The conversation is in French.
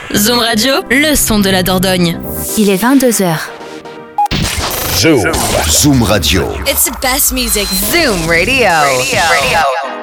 Zoom Radio, le son de la Dordogne. Il est 22h. Zoom Radio. It's the best music. Zoom Radio.